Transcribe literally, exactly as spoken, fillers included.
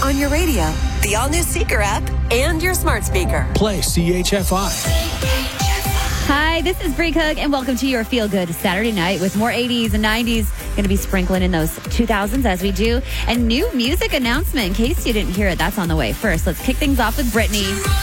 on your radio, the all-new Seeker app, and your smart speaker. Play C H F I. Hi, this is Bree Cook, and welcome to your Feel Good Saturday night with more eighties and nineties. Going to be sprinkling in those two thousands as we do. And new music announcement, in case you didn't hear it, that's on the way. First, let's kick things off with Britney.